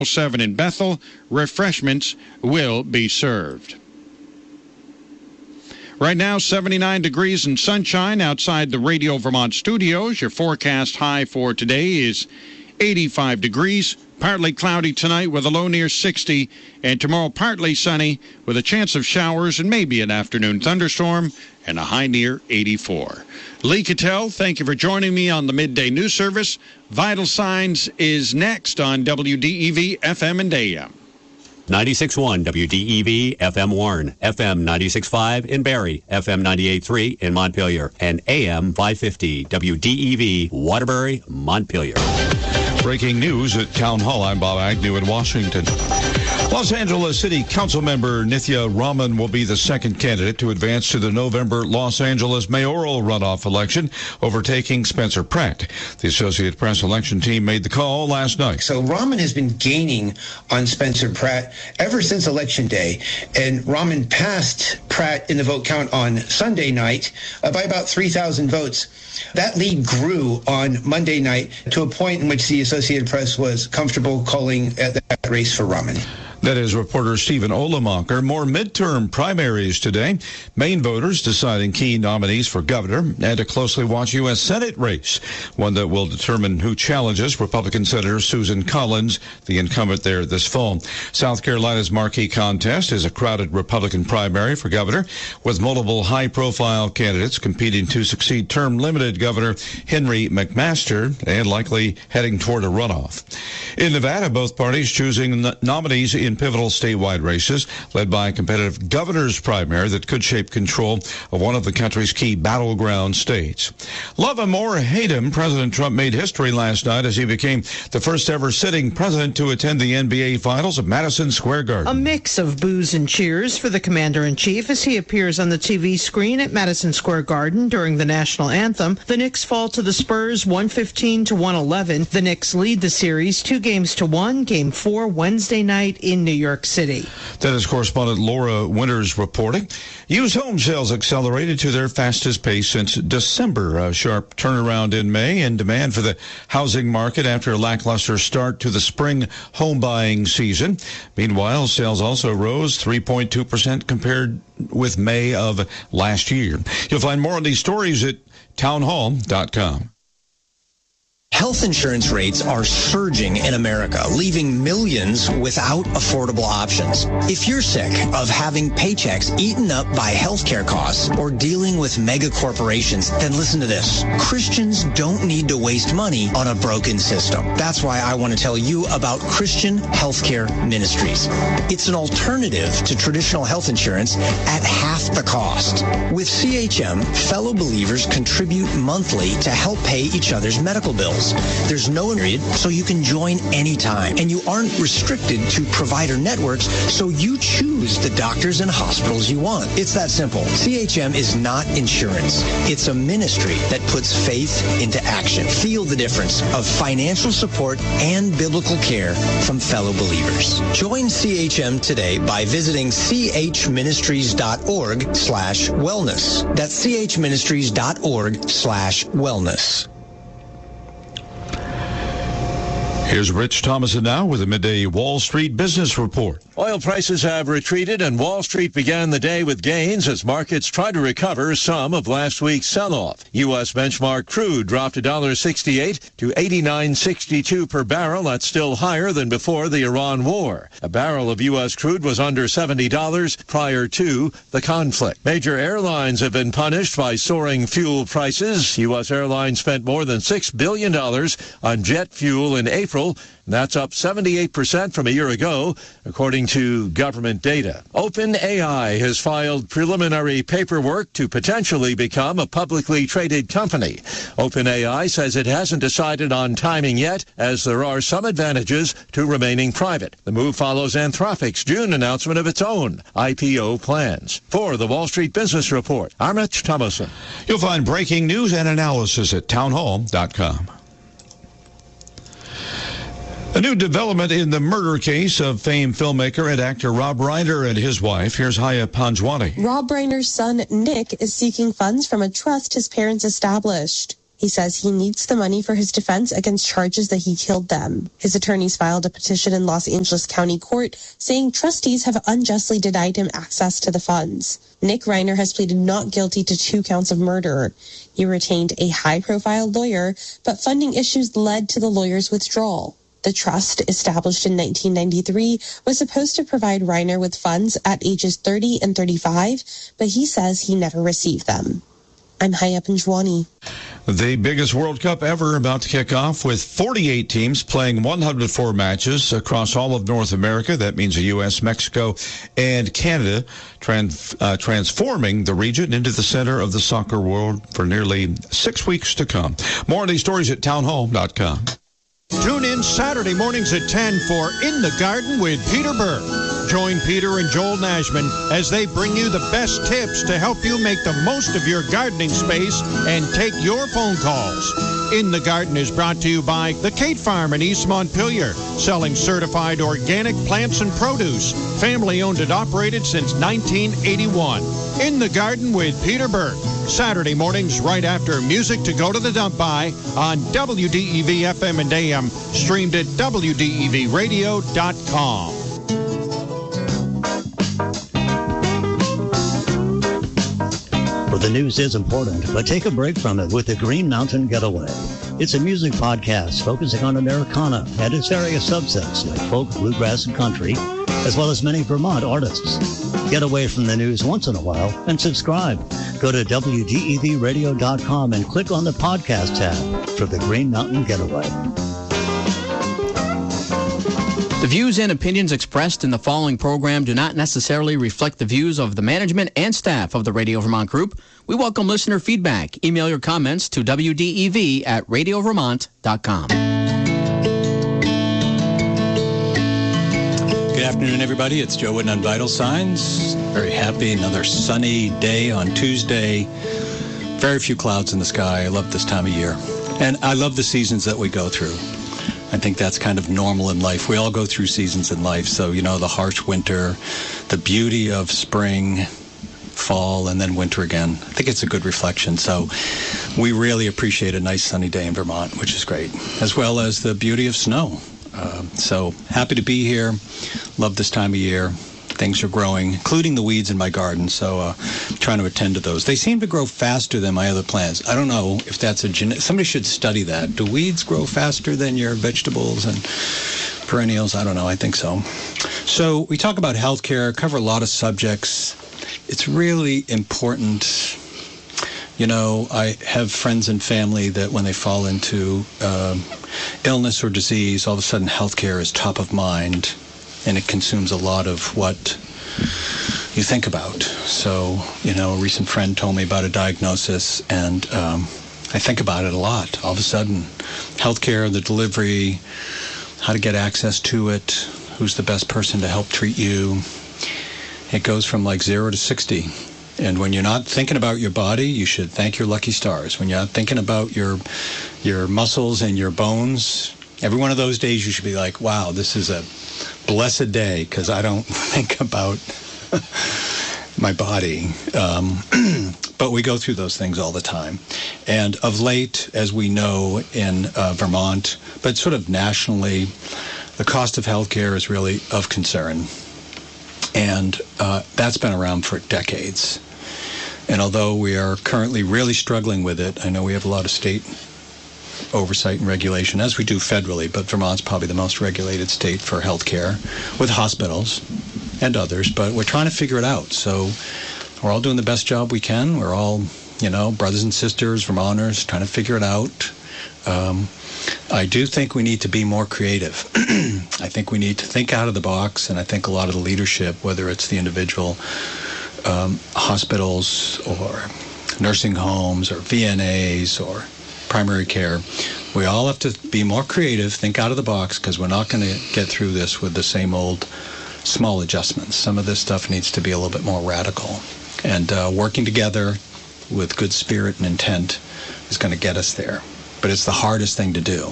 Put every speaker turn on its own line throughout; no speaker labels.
7 in Bethel. Refreshments will be served. Right now, 79 degrees and sunshine outside the Radio Vermont studios. Your forecast high for today is 85 degrees. Partly cloudy tonight with a low near 60, and tomorrow partly sunny with a chance of showers and maybe an afternoon thunderstorm and a high near 84. Lee Cattell, thank you for joining me on the Midday News Service. Vital Signs is next on WDEV FM and AM.
96.1 WDEV FM Warren, FM 96.5 in Barrie, FM 98.3 in Montpelier, and AM 550 WDEV Waterbury, Montpelier.
Breaking news at Town Hall. I'm Bob Agnew in Washington. Los Angeles City Council member Nithya Raman will be the second candidate to advance to the November Los Angeles mayoral runoff election, overtaking Spencer Pratt. The Associated Press election team made the call last night.
So Raman has been gaining on Spencer Pratt ever since Election Day, and Raman passed Pratt in the vote count on Sunday night by about 3,000 votes. That lead grew on Monday night to a point in which the Associated Press was comfortable calling that race for Raman.
That is reporter Stephen Olemacher. More midterm primaries today. Maine voters deciding key nominees for governor and a closely watched U.S. Senate race, one that will determine who challenges Republican Senator Susan Collins, the incumbent there this fall. South Carolina's marquee contest is a crowded Republican primary for governor, with multiple high-profile candidates competing to succeed term-limited Governor Henry McMaster and likely heading toward a runoff. In Nevada, both parties choosing nominees in pivotal statewide races, led by a competitive governor's primary that could shape control of one of the country's key battleground states. Love him or hate him, President Trump made history last night as he became the first ever sitting president to attend the NBA Finals at Madison Square Garden.
A mix of boos and cheers for the commander-in-chief as he appears on the TV screen at Madison Square Garden during the national anthem. The Knicks fall to the Spurs 115-111. The Knicks lead the series 2-1, Game 4 Wednesday night in New York City.
That is correspondent Laura Winters reporting. Used home sales accelerated to their fastest pace since December. A sharp turnaround in May in demand for the housing market after a lackluster start to the spring home buying season. Meanwhile, sales also rose 3.2% compared with May of last year. You'll find more on these stories at townhall.com.
Health insurance rates are surging in America, leaving millions without affordable options. If you're sick of having paychecks eaten up by healthcare costs or dealing with mega corporations, then listen to this. Christians don't need to waste money on a broken system. That's why I want to tell you about Christian Healthcare Ministries. It's an alternative to traditional health insurance at half the cost. With CHM, fellow believers contribute monthly to help pay each other's medical bills. There's no period, so you can join anytime. And you aren't restricted to provider networks, so you choose the doctors and hospitals you want. It's that simple. CHM is not insurance. It's a ministry that puts faith into action. Feel the difference of financial support and biblical care from fellow believers. Join CHM today by visiting chministries.org/wellness. That's chministries.org/wellness.
Here's Rich Thomason now with a midday Wall Street business report.
Oil prices have retreated and Wall Street began the day with gains as markets try to recover some of last week's sell-off. U.S. benchmark crude dropped $1.68 to $89.62 per barrel. That's still higher than before the Iran war. A barrel of U.S. crude was under $70 prior to the conflict. Major airlines have been punished by soaring fuel prices. U.S. Airlines spent more than $6 billion on jet fuel in April. That's up 78% from a year ago, according to government data. OpenAI has filed preliminary paperwork to potentially become a publicly traded company. OpenAI says it hasn't decided on timing yet, as there are some advantages to remaining private. The move follows Anthropic's June announcement of its own IPO plans. For the Wall Street Business Report, I'm Rich Thomason.
You'll find breaking news and analysis at townhall.com. A new development in the murder case of famed filmmaker and actor Rob Reiner and his wife. Here's Haya Panjwani.
Rob Reiner's son, Nick, is seeking funds from a trust his parents established. He says he needs the money for his defense against charges that he killed them. His attorneys filed a petition in Los Angeles County Court saying trustees have unjustly denied him access to the funds. Nick Reiner has pleaded not guilty to 2 counts of murder. He retained a high-profile lawyer, but funding issues led to the lawyer's withdrawal. The trust, established in 1993, was supposed to provide Reiner with funds at ages 30 and 35, but he says he never received them. I'm Haya Panjwani.
The biggest World Cup ever about to kick off with 48 teams playing 104 matches across all of North America. That means the U.S., Mexico, and Canada, transforming the region into the center of the soccer world for nearly 6 weeks to come. More of these stories at townhall.com.
Tune in Saturday mornings at 10 for In the Garden with Peter Burke. Join Peter and Joel Nashman as they bring you the best tips to help you make the most of your gardening space and take your phone calls. In the Garden is brought to you by the Kate Farm in East Montpelier, selling certified organic plants and produce. Family owned and operated since 1981. In the Garden with Peter Burke. Saturday mornings right after Music to Go to the Dump By on WDEV FM and AM, streamed at WDEVradio.com.
Well, the news is important, but take a break from it with the Green Mountain Getaway. It's a music podcast focusing on Americana and its various subsets like folk, bluegrass, and country, as well as many Vermont artists. Get away from the news once in a while and subscribe. Go to WDEVradio.com and click on the podcast tab for the Green Mountain Getaway.
The views and opinions expressed in the following program do not necessarily reflect the views of the management and staff of the Radio Vermont Group. We welcome listener feedback. Email your comments to WDEV@radiovermont.com.
Good afternoon, everybody. It's Joe Wooden on Vital Signs. Very happy. Another sunny day on Tuesday. Very few clouds in the sky. I love this time of year. And I love the seasons that we go through. I think that's kind of normal in life. We all go through seasons in life. So, you know, the harsh winter, the beauty of spring, fall, and then winter again. I think it's a good reflection. So we really appreciate a nice sunny day in Vermont, which is great, as well as the beauty of snow. So happy to be here. Love this time of year. Things are growing, including the weeds in my garden, so trying to attend to those. They seem to grow faster than my other plants. I don't know if that's somebody should study that. Do weeds grow faster than your vegetables and perennials? I don't know. I think so. So we talk about healthcare, cover a lot of subjects. It's really important. You know, I have friends and family that when they fall into illness or disease, all of a sudden healthcare is top of mind. And it consumes a lot of what you think about. So, you know, a recent friend told me about a diagnosis, and I think about it a lot. All of a sudden, healthcare, the delivery, how to get access to it, who's the best person to help treat you. It goes from like 0 to 60. And when you're not thinking about your body, you should thank your lucky stars. When you're not thinking about your muscles and your bones, every one of those days you should be like, wow, this is a blessed day, because I don't think about my body. But we go through those things all the time. And of late, as we know in Vermont, but sort of nationally, the cost of healthcare is really of concern. And that's been around for decades. And although we are currently really struggling with it, I know we have a lot of state oversight and regulation, as we do federally, but Vermont's probably the most regulated state for healthcare, with hospitals and others, but we're trying to figure it out. So we're all doing the best job we can. We're all, you know, brothers and sisters, Vermonters, trying to figure it out. I do think we need to be more creative. I think we need to think out of the box, and I think a lot of the leadership, whether it's the individual hospitals or nursing homes or VNAs or primary care, we all have to be more creative, think out of the box, because we're not going to get through this with the same old small adjustments. Some of this stuff needs to be a little bit more radical. And working together with good spirit and intent is going to get us there. But it's the hardest thing to do.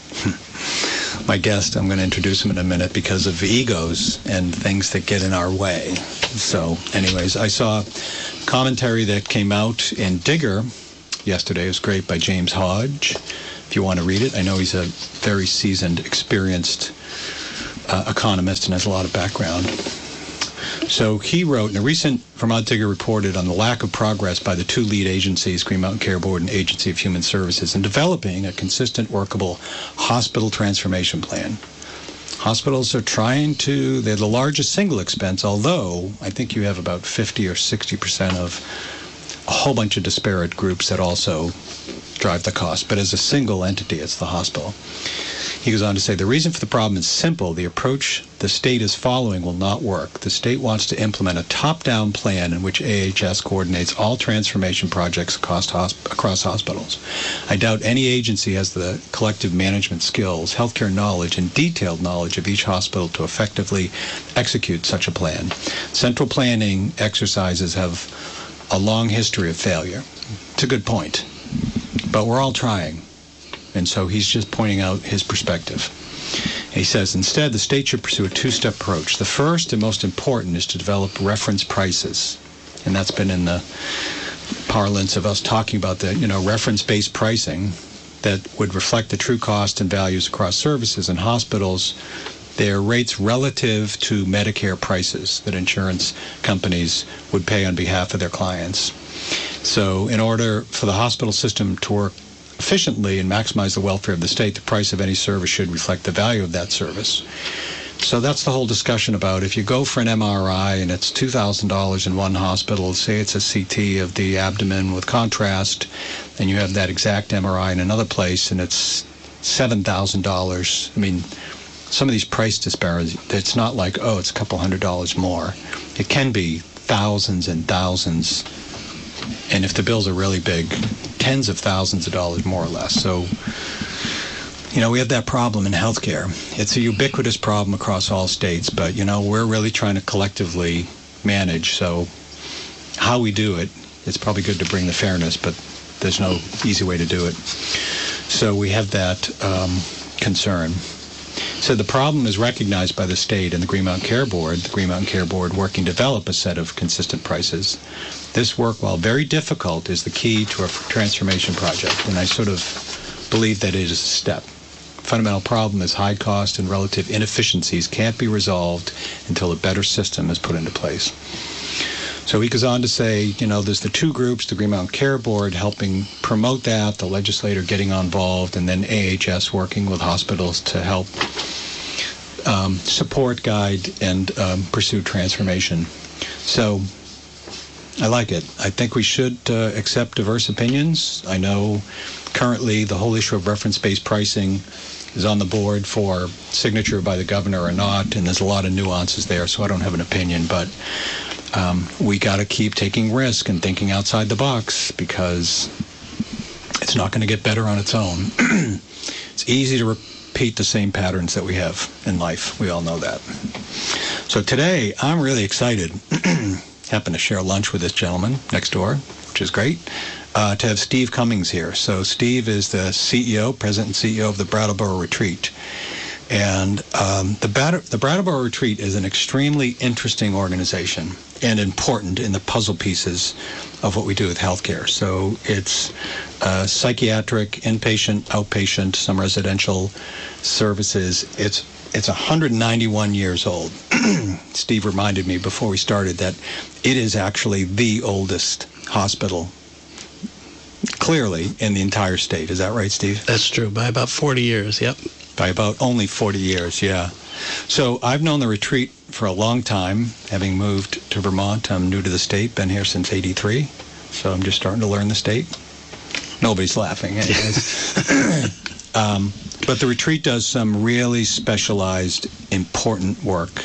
My guest, I'm going to introduce him in a minute because of egos and things that get in our way. So anyways, I saw commentary that came out in Digger yesterday. It was great, by James Hodge. If you want to read it, I know he's a very seasoned, experienced economist and has a lot of background. So he wrote, in a recent Vermont Digger reported on the lack of progress by the two lead agencies, Green Mountain Care Board and Agency of Human Services, in developing a consistent, workable hospital transformation plan. Hospitals are they're the largest single expense, although I think you have about 50 or 60% of a whole bunch of disparate groups that also drive the cost. But as a single entity, it's the hospital. He goes on to say, the reason for the problem is simple. The approach the state is following will not work. The state wants to implement a top-down plan in which AHS coordinates all transformation projects across hospitals. I doubt any agency has the collective management skills, healthcare knowledge, and detailed knowledge of each hospital to effectively execute such a plan. Central planning exercises have a long history of failure. It's a good point. But we're all trying. And so he's just pointing out his perspective. He says, instead, the state should pursue a two-step approach. The first and most important is to develop reference prices. And that's been in the parlance of us talking about the, reference-based pricing that would reflect the true cost and values across services in hospitals. Their rates relative to Medicare prices that insurance companies would pay on behalf of their clients. So in order for the hospital system to work efficiently and maximize the welfare of the state, the price of any service should reflect the value of that service. So that's the whole discussion about if you go for an MRI and it's $2,000 in one hospital, say it's a CT of the abdomen with contrast, and you have that exact MRI in another place and it's $7,000. I mean, some of these price disparities, it's not like, it's a couple $100 more. It can be thousands and thousands. And if the bills are really big, tens of thousands of dollars more or less. So, we have that problem in healthcare. It's a ubiquitous problem across all states, but, we're really trying to collectively manage. So how we do it, it's probably good to bring the fairness, but there's no easy way to do it. So we have that concern. So the problem is recognized by the state and the Green Mountain Care Board. The Green Mountain Care Board working to develop a set of consistent prices. This work, while very difficult, is the key to a transformation project, and I sort of believe that it is a step. Fundamental problem is high cost and relative inefficiencies can't be resolved until a better system is put into place. So he goes on to say, there's the two groups, the Green Mountain Care Board helping promote that, the legislator getting involved, and then AHS working with hospitals to help support, guide, and pursue transformation. So I like it. I think we should accept diverse opinions. I know currently the whole issue of reference-based pricing is on the board for signature by the governor or not, and there's a lot of nuances there, so I don't have an opinion, but we got to keep taking risk and thinking outside the box because it's not going to get better on its own. It's easy to repeat the same patterns that we have in life. We all know that. So today, I'm really excited. Happened to share lunch with this gentleman next door, which is great, to have Steve Cummings here. So Steve is the president and CEO of the Brattleboro Retreat. And the Brattleboro Retreat is an extremely interesting organization and important in the puzzle pieces of what we do with healthcare. So it's psychiatric, inpatient, outpatient, some residential services. It's 191 years old. Steve reminded me before we started that it is actually the oldest hospital, clearly, in the entire state. Is that right, Steve?
That's true, by about 40 years, yep.
By about only 40 years, yeah. So I've known the retreat for a long time, having moved to Vermont. I'm new to the state, been here since '83, so I'm just starting to learn the state. Nobody's laughing, anyways. But the retreat does some really specialized, important work.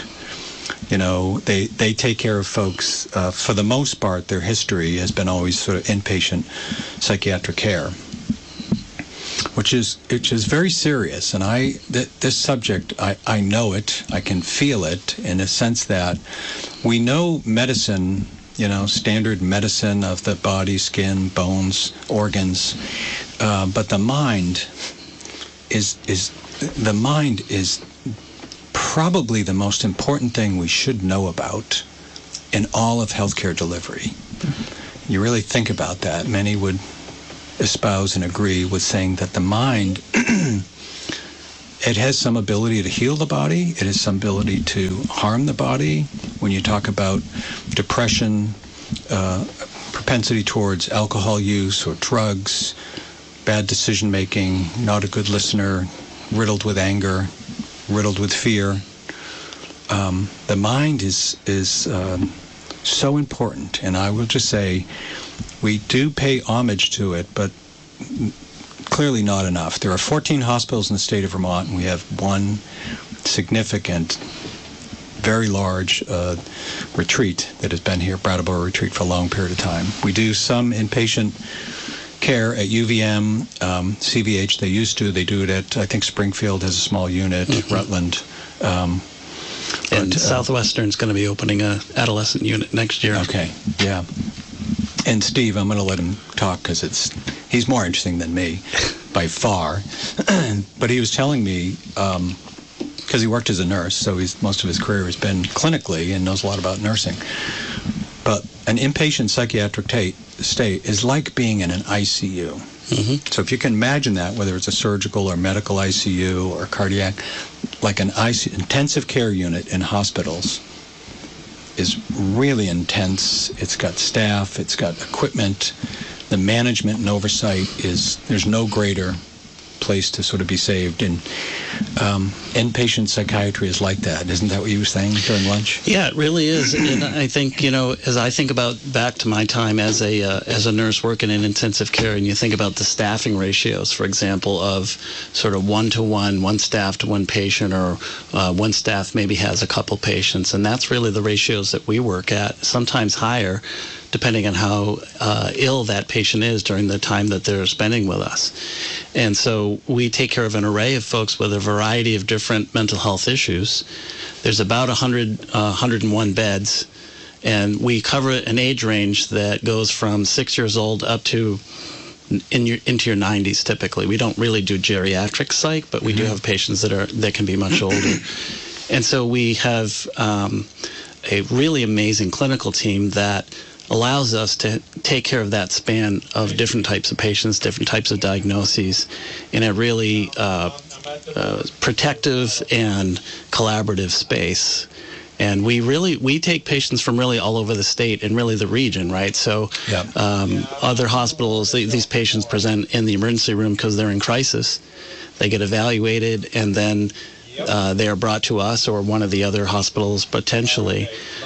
They take care of folks. For the most part, their history has been always sort of inpatient psychiatric care, which is very serious. And this subject, I know it, I can feel it in a sense that we know medicine, standard medicine of the body, skin, bones, organs, but the mind is probably the most important thing we should know about in all of healthcare delivery. You really think about that. Many would espouse and agree with saying that the mind, it has some ability to heal the body. It has some ability to harm the body. When you talk about depression, propensity towards alcohol use or drugs, bad decision-making, not a good listener, riddled with anger, riddled with fear. The mind is so important, and I will just say we do pay homage to it, but clearly not enough. There are 14 hospitals in the state of Vermont, and we have one significant, very large retreat that has been here, Brattleboro Retreat, for a long period of time. We do some inpatient care at UVM, CVH. They do it at, I think Springfield has a small unit, Rutland.
And Southwestern's going to be opening a adolescent unit next year.
Okay, yeah. And Steve, I'm going to let him talk because he's more interesting than me by far. But he was telling me, because he worked as a nurse, so most of his career has been clinically and knows a lot about nursing. But an inpatient psychiatric state is like being in an ICU. Mm-hmm. So if you can imagine that, whether it's a surgical or medical ICU or cardiac, like an intensive care unit in hospitals is really intense. It's got staff, it's got equipment. The management and oversight there's no greater place to sort of be saved. And inpatient psychiatry is like that. Isn't that what you were saying during lunch?
Yeah, it really is. And I think, as I think about back to my time as a nurse working in intensive care, and you think about the staffing ratios, for example, of sort of 1-to-1, one staff to one patient, or one staff maybe has a couple patients, and that's really the ratios that we work at, sometimes higher, depending on how ill that patient is during the time that they're spending with us. And so we take care of an array of folks with a variety of different mental health issues. There's about 101 beds, and we cover an age range that goes from 6 years old up to into your 90s typically. We don't really do geriatric psych, but we do have patients that can be much older. And so we have a really amazing clinical team that allows us to take care of that span of different types of patients, different types of diagnoses, in a really protective and collaborative space. And we take patients from really all over the state and really the region, right? So other hospitals, these patients present in the emergency room because they're in crisis. They get evaluated, and then they are brought to us or one of the other hospitals potentially.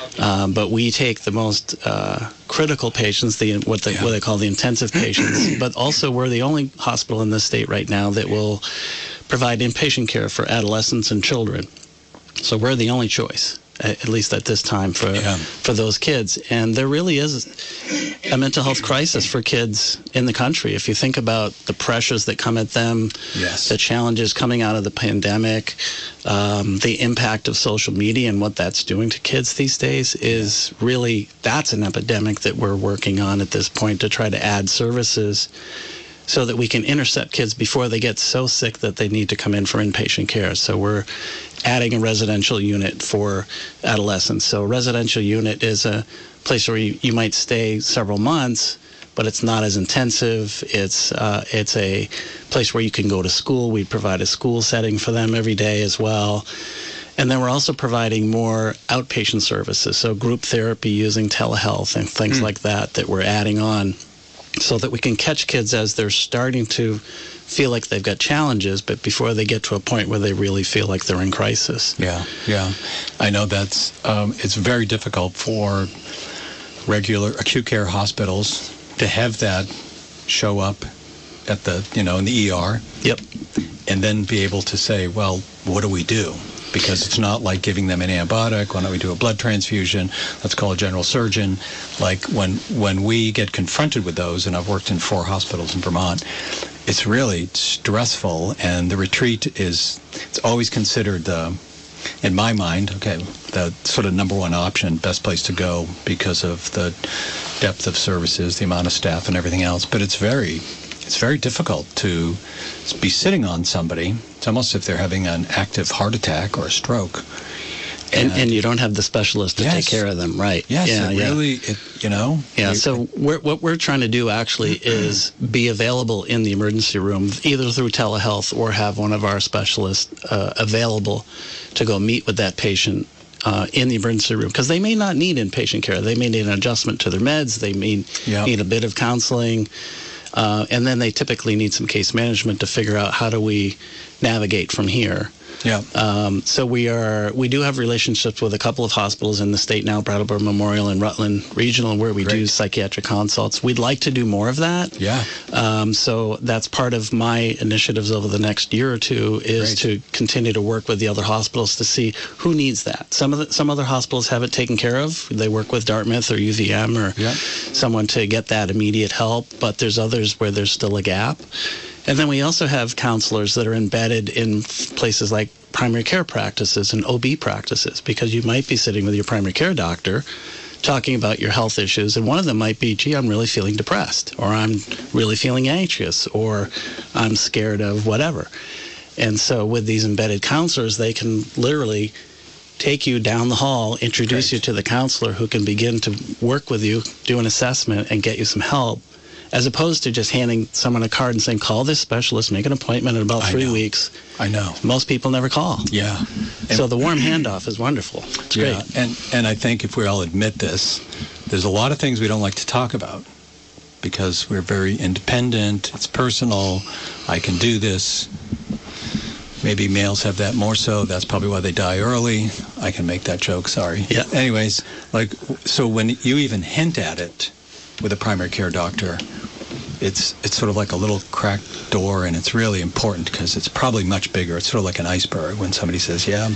But we take the most critical patients, what they call the intensive patients. But also, we're the only hospital in the state right now that will provide inpatient care for adolescents and children. So we're the only choice, at least at this time, for those kids. And there really is a mental health crisis for kids in the country. If you think about the pressures that come at them, the challenges coming out of the pandemic, the impact of social media and what that's doing to kids these days is really, that's an epidemic that we're working on at this point to try to add services so that we can intercept kids before they get so sick that they need to come in for inpatient care. So we're adding a residential unit for adolescents. So a residential unit is a place where you might stay several months, but it's not as intensive. It's a place where you can go to school. We provide a school setting for them every day as well. And then we're also providing more outpatient services, so group therapy using telehealth and things like that we're adding on, so that we can catch kids as they're starting to feel like they've got challenges, but before they get to a point where they really feel like they're in crisis.
Yeah. I know that's it's very difficult for regular acute care hospitals to have that show up at the, in the ER.
Yep.
And then be able to say, well, what do we do? Because it's not like giving them an antibiotic. Why don't we do a blood transfusion? Let's call a general surgeon. Like when we get confronted with those, and I've worked in 4 hospitals in Vermont, it's really stressful. And the retreat it's always considered, in my mind, the sort of number one option, best place to go because of the depth of services, the amount of staff, and everything else. But it's very difficult to be sitting on somebody. It's almost as if they're having an active heart attack or a stroke,
And you don't have the specialist to take care of them, right?
Yes,
Yeah, so what we're trying to do actually is be available in the emergency room, either through telehealth or have one of our specialists available to go meet with that patient in the emergency room, because they may not need inpatient care. They may need an adjustment to their meds. They may need a bit of counseling. And then they typically need some case management to figure out how do we navigate from here.
Yeah.
So we do have relationships with a couple of hospitals in the state now, Brattleboro Memorial and Rutland Regional, where we do psychiatric consults. We'd like to do more of that.
Yeah.
So that's part of my initiatives over the next year or two is to continue to work with the other hospitals to see who needs that. Some other hospitals have it taken care of. They work with Dartmouth or UVM or someone to get that immediate help, but there's others where there's still a gap. And then we also have counselors that are embedded in places like primary care practices and OB practices, because you might be sitting with your primary care doctor talking about your health issues, and one of them might be, gee, I'm really feeling depressed, or I'm really feeling anxious, or I'm scared of whatever. And so with these embedded counselors, they can literally take you down the hall, introduce you to the counselor who can begin to work with you, do an assessment, and get you some help, as opposed to just handing someone a card and saying, call this specialist, make an appointment in about 3 weeks.
I know.
Most people never call.
Yeah.
So the warm handoff is wonderful. It's great.
And I think if we all admit this, there's a lot of things we don't like to talk about because we're very independent. It's personal. I can do this. Maybe males have that more so. That's probably why they die early. I can make that joke, sorry.
Yeah.
Anyways, so when you even hint at it with a primary care doctor, it's sort of like a little cracked door, and it's really important because it's probably much bigger. It's sort of like an iceberg when somebody says, to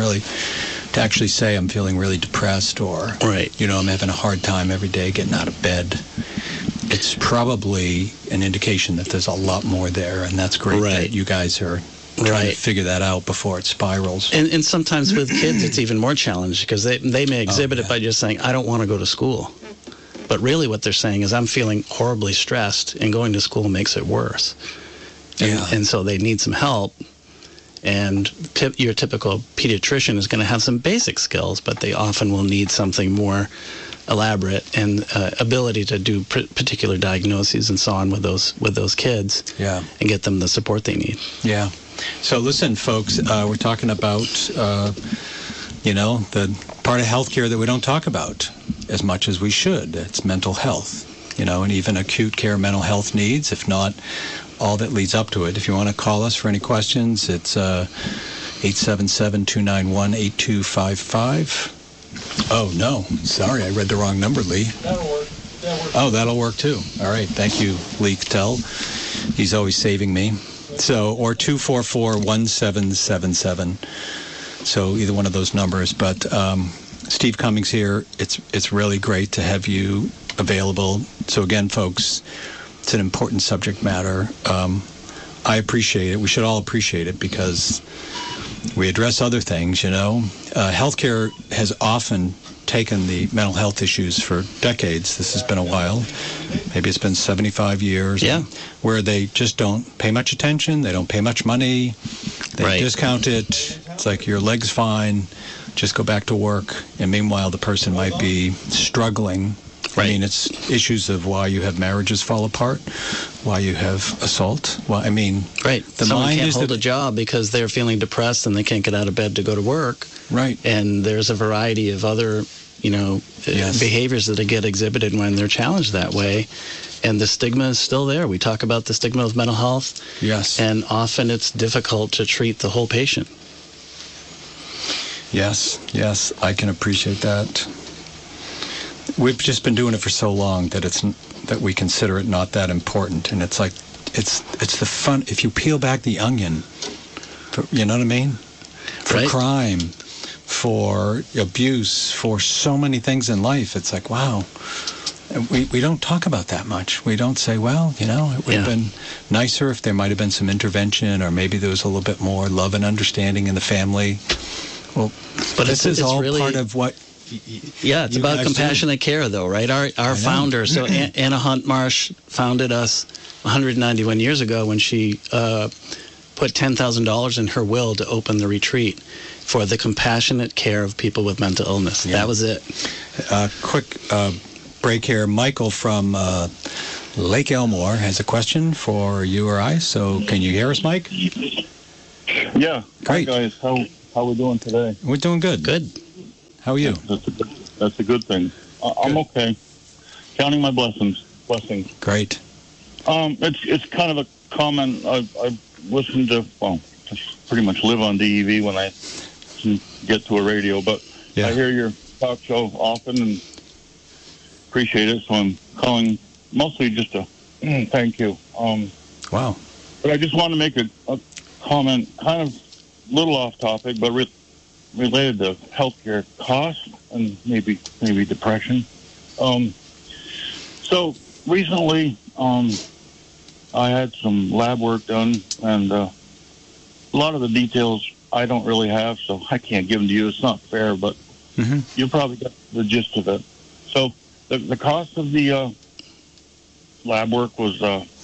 actually say I'm feeling really depressed, or, I'm having a hard time every day getting out of bed. It's probably an indication that there's a lot more there, and that's great that you guys are trying to figure that out before it spirals.
And sometimes with kids, it's even more challenging because they may exhibit it by just saying, I don't want to go to school. But really what they're saying is, I'm feeling horribly stressed, and going to school makes it worse. And so they need some help. And your typical pediatrician is going to have some basic skills, but they often will need something more elaborate and ability to do particular diagnoses and so on with those kids.
Yeah.
And get them the support they need.
Yeah. So listen, folks, we're talking about the part of healthcare that we don't talk about as much as we should. It's mental health, and even acute care mental health needs, if not all that leads up to it. If you want to call us for any questions, it's 877-291-8255. Oh, no. Sorry, I read the wrong number, Lee.
That'll work.
Oh, that'll work too. All right. Thank you, Lee Cattell. He's always saving me. So, or 244-1777. So either one of those numbers. But Steve Cummings here. It's really great to have you available. So again, folks, it's an important subject matter. I appreciate it. We should all appreciate it because we address other things, Healthcare has often taken the mental health issues for decades. This has been a while. Maybe it's been 75 years.
Yeah.
Where they just don't pay much attention. They don't pay much money. They discount it. It's like your leg's fine. Just go back to work. And meanwhile, the person might be struggling. I mean, it's issues of why you have marriages fall apart, why you have assault. Well, I mean,
the someone
mind
can't
is
hold a job because they're feeling depressed and they can't get out of bed to go to work.
Right.
And there's a variety of other, behaviors that get exhibited when they're challenged that way. And the stigma is still there. We talk about the stigma of mental health.
Yes.
And often it's difficult to treat the whole patient.
Yes, I can appreciate that. We've just been doing it for so long that we consider it not that important, and it's like it's the fun. If you peel back the onion, you know what I mean? For crime, for abuse, for so many things in life, it's like wow. We don't talk about that much. We don't say, well, it would have been nicer if there might have been some intervention, or maybe there was a little bit more love and understanding in the family. Well, but this is all really part of what.
Yeah, it's about compassionate care, though, right? Our founder, so Anna Hunt Marsh founded us 191 years ago when she put $10,000 in her will to open the retreat. for the compassionate care of people with mental illness. That was it.
Quick break here. Michael from Lake Elmore has a question for you or I. So can you hear us, Mike?
Yeah.
Great.
Hi, guys. How we doing today?
We're doing good.
Good.
How are you?
That's a good thing. I'm okay. Counting my blessings.
Great.
It's kind of a comment. I listen to, just pretty much live on DEV when I can get to a radio, but I hear your talk show often and appreciate it, so I'm calling mostly just to thank you.
Wow.
But I just want to make a comment, kind of a little off topic, but related to healthcare costs and maybe depression. So recently, I had some lab work done, and a lot of the details I don't really have, so I can't give them to you. It's not fair, but you probably got the gist of it. So the cost of the lab work was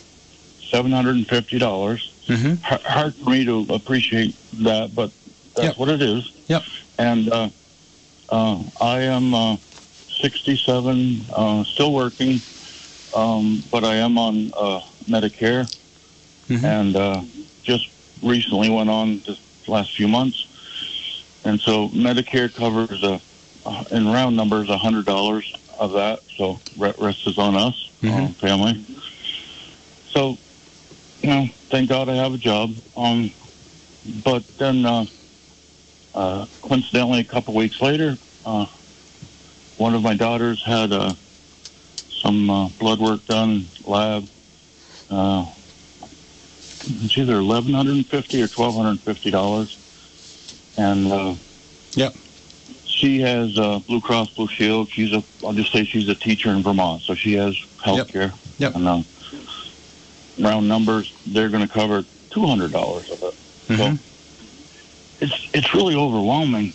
$750. Hard for me to appreciate that, but that's what it is.
Yep.
And I am 67, still working, but I am on Medicare, and just recently went on the last few months. And so Medicare covers, in round numbers, $100 of that, so rest is on us, family. So, thank God I have a job. But then, coincidentally, a couple weeks later, one of my daughters had some blood work done, lab. It's either $1,150 or $1,250, and she has Blue Cross Blue Shield. I'll just say she's a teacher in Vermont, so she has health care. And round numbers, they're going to cover $200 of it. So it's really overwhelming.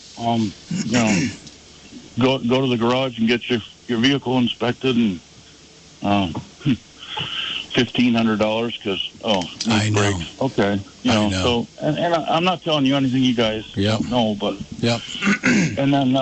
Go to the garage and get your vehicle inspected, and $1,500 because
I know.
Brakes. Okay, I know. So and I'm not telling you anything you guys don't know, but and then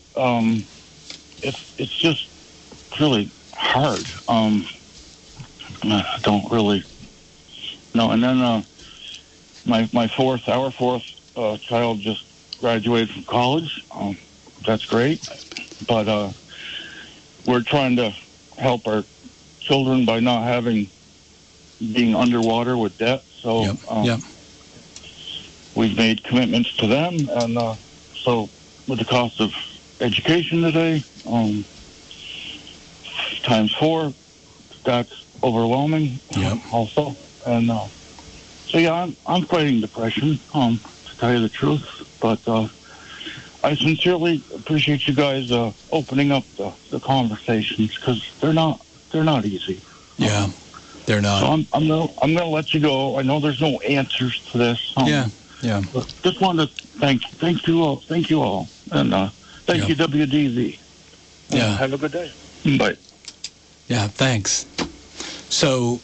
it's just really hard. I don't really know. And then our fourth child just graduated from college. That's great, but we're trying to help our children by not being underwater with debt. So we've made commitments to them, and so with the cost of education today, times 4, that's overwhelming. Also, and so I'm fighting depression, to tell you the truth, but I sincerely appreciate you guys opening up the conversations, because they're not easy.
They're not.
So I'm gonna let you go. I know there's no answers to this. But just wanted to thank you all, and thank you, WDV. Have a good day. Bye.
Yeah, thanks. So,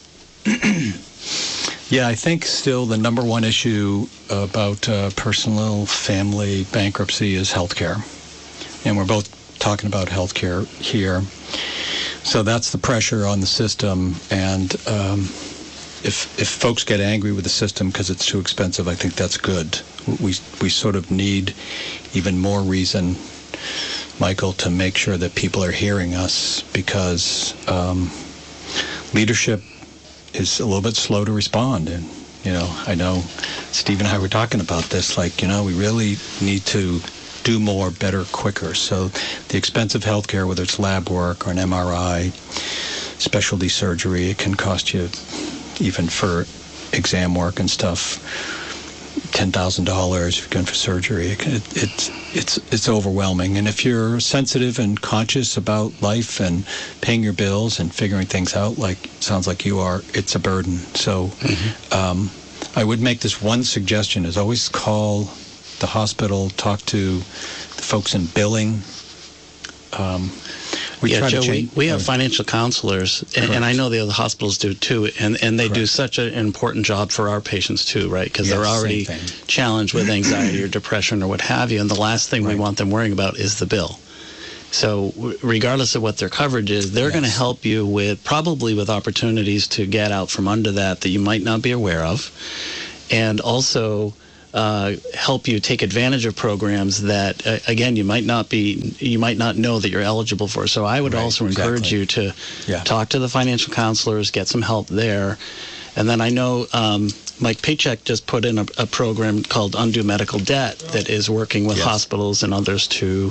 I think still the number one issue about personal family bankruptcy is healthcare, and we're both talking about healthcare here. So that's the pressure on the system, and if folks get angry with the system because it's too expensive, I think that's good. We sort of need even more reason, Michael, to make sure that people are hearing us, because leadership is a little bit slow to respond. And I know Steve and I were talking about this, we really need to do more, better, quicker. So the expensive healthcare, whether it's lab work or an MRI, specialty surgery, it can cost you, even for exam work and stuff, $10,000 if you're going for surgery. It's overwhelming. And if you're sensitive and conscious about life and paying your bills and figuring things out, sounds like you are, it's a burden. So I would make this one suggestion, is always call the hospital, talk to the folks in billing,
Joe, we have financial counselors, and I know the other hospitals do too, and they do such an important job for our patients too, right? Because they're already challenged with anxiety or depression or what have you, and the last thing we want them worrying about is the bill. So regardless of what their coverage is, they're going to help you with opportunities to get out from under that you might not be aware of, and also help you take advantage of programs that, again, you might not know that you're eligible for. So I would also encourage you to talk to the financial counselors, get some help there. And then I know Mike Paycheck just put in a program called Undo Medical Debt that is working with hospitals and others to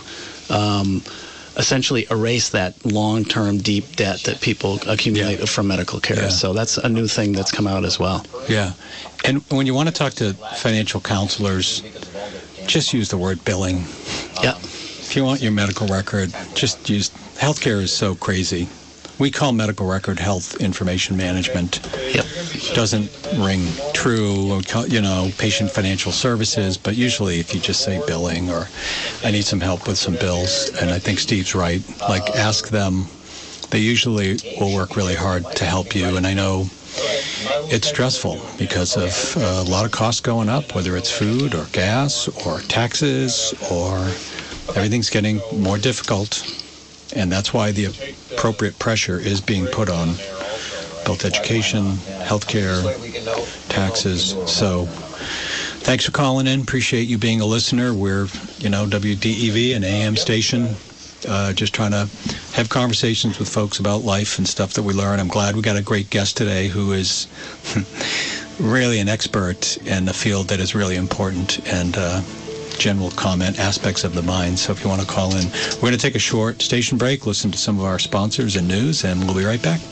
essentially erase that long-term deep debt that people accumulate from medical care. So that's a new thing that's come out as well.
Yeah. And when you want to talk to financial counselors, just use the word billing.
Yeah.
If you want your medical record, just use... Healthcare is so crazy. We call medical record health information management.
Yep.
Doesn't ring true, patient financial services, but usually if you just say billing or I need some help with some bills, and I think Steve's right, ask them. They usually will work really hard to help you, and I know it's stressful because of a lot of costs going up, whether it's food or gas or taxes, or everything's getting more difficult. And that's why the appropriate pressure is being put on both education, healthcare, taxes. So thanks for calling in. Appreciate you being a listener. We're, WDEV, an AM station, just trying to have conversations with folks about life and stuff that we learn. I'm glad we got a great guest today who is really an expert in a field that is really important and general comment aspects of the mind. So if you want to call in, we're going to take a short station break, listen to some of our sponsors and news, and we'll be right back.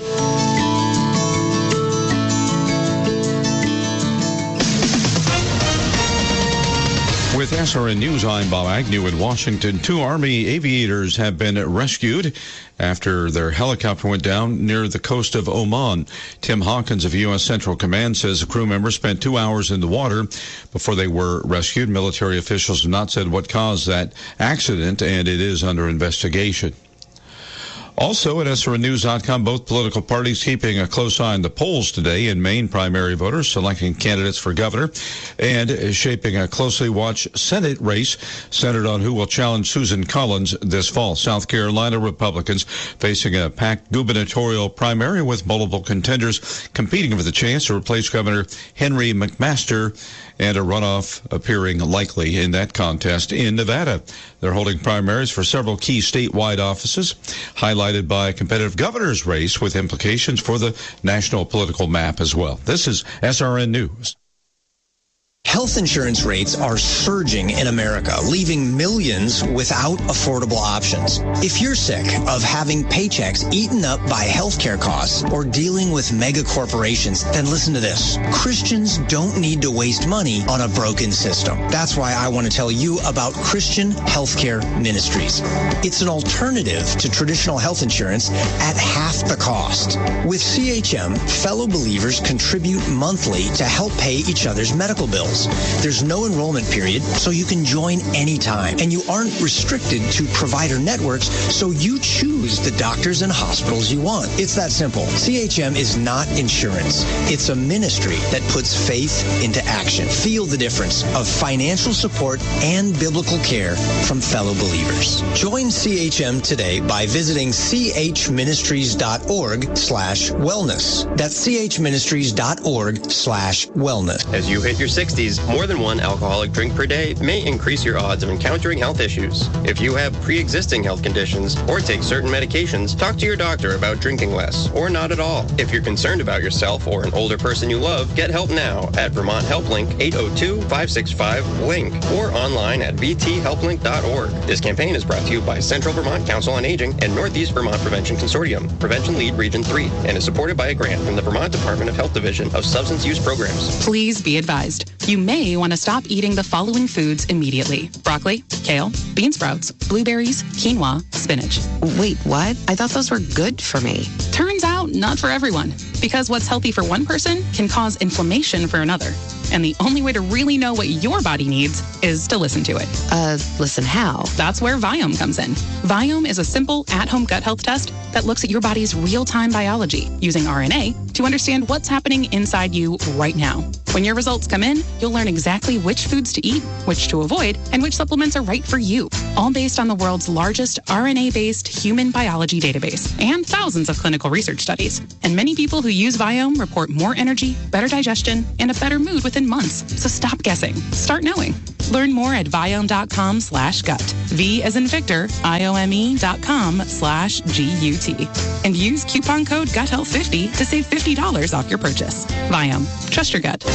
With SRN News, I'm Bob Agnew in Washington. 2 Army aviators have been rescued after their helicopter went down near the coast of Oman. Tim Hawkins of U.S. Central Command says the crew members spent 2 hours in the water before they were rescued. Military officials have not said what caused that accident, and it is under investigation. Also at SRNnews.com, both political parties keeping a close eye on the polls today in Maine. Primary voters selecting candidates for governor and shaping a closely watched Senate race centered on who will challenge Susan Collins this fall. South Carolina Republicans facing a packed gubernatorial primary with multiple contenders competing for the chance to replace Governor Henry McMaster, and a runoff appearing likely in that contest in Nevada. They're holding primaries for several key statewide offices, highlighted by a competitive governor's race with implications for the national political map as well. This is SRN News.
Health insurance rates are surging in America, leaving millions without affordable options. If you're sick of having paychecks eaten up by healthcare costs or dealing with mega corporations, then listen to this. Christians don't need to waste money on a broken system. That's why I want to tell you about Christian Healthcare Ministries. It's an alternative to traditional health insurance at half the cost. With CHM, fellow believers contribute monthly to help pay each other's medical bills. There's no enrollment period, so you can join anytime. And you aren't restricted to provider networks, so you choose the doctors and hospitals you want. It's that simple. CHM is not insurance. It's a ministry that puts faith into action. Feel the difference of financial support and biblical care from fellow believers. Join CHM today by visiting chministries.org/wellness. That's chministries.org/wellness.
As you hit your 60s, more than one alcoholic drink per day may increase your odds of encountering health issues. If you have pre-existing health conditions or take certain medications, talk to your doctor about drinking less or not at all. If you're concerned about yourself or an older person you love, get help now at Vermont HelpLink 802-565-LINK or online at vthelplink.org. This campaign is brought to you by Central Vermont Council on Aging and Northeast Vermont Prevention Consortium, Prevention Lead Region 3, and is supported by a grant from the Vermont Department of Health Division of Substance Use Programs.
Please be advised. You may want to stop eating the following foods immediately: broccoli, kale, bean sprouts, blueberries, quinoa, spinach.
Wait, what? I thought those were good for me.
Turns out not for everyone, because what's healthy for one person can cause inflammation for another. And the only way to really know what your body needs is to listen to it.
Listen how?
That's where Viome comes in. Viome is a simple at-home gut health test that looks at your body's real-time biology using RNA to understand what's happening inside you right now. When your results come in, you'll learn exactly which foods to eat, which to avoid, and which supplements are right for you, all based on the world's largest RNA-based human biology database and thousands of clinical research studies. And many people who use Viome report more energy, better digestion, and a better mood within months. So stop guessing. Start knowing. Learn more at Viome.com/gut. V as in Victor, IOME.com/GUT. And use coupon code GUTHEALTH50 to save $50 off your purchase. Viome. Trust your gut.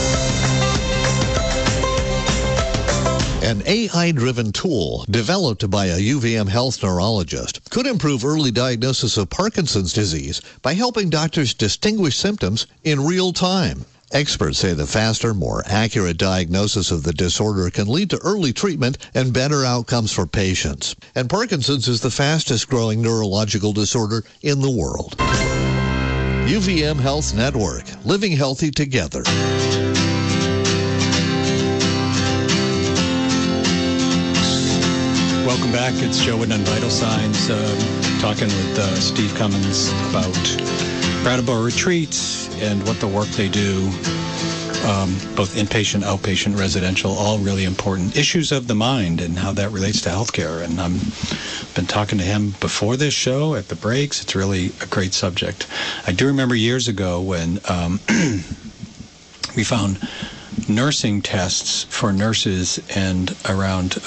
An AI-driven tool developed by a UVM health neurologist could improve early diagnosis of Parkinson's disease by helping doctors distinguish symptoms in real time. Experts say the faster, more accurate diagnosis of the disorder can lead to early treatment and better outcomes for patients. And Parkinson's is the fastest growing neurological disorder in the world. UVM Health Network, living healthy together.
Welcome back. It's Joe Wooden on Vital Signs, talking with Steve Cummins about Brattleboro Retreats and what the work they do, both inpatient, outpatient, residential, all really important issues of the mind and how that relates to healthcare. And I've been talking to him before this show at the breaks. It's really a great subject. I do remember years ago when we found nursing tests for nurses and around